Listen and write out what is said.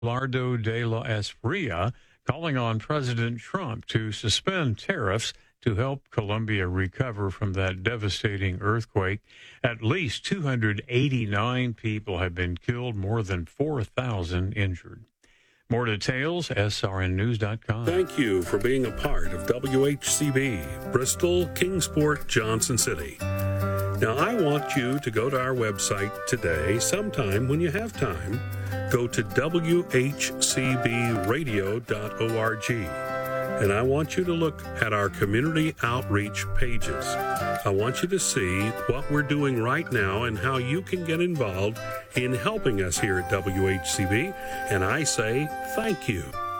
Lardo de la Espriella, calling on President Trump to suspend tariffs to help Colombia recover from that devastating earthquake. At least 289 people have been killed, more than 4,000 injured. More details, srnnews.com. Thank you for being a part of WHCB, Bristol, Kingsport, Johnson City. Now, I want you to go to our website today, sometime when you have time. Go to WHCBradio.org. And I want you to look at our community outreach pages. I want you to see what we're doing right now and how you can get involved in helping us here at WHCB. And I say thank you.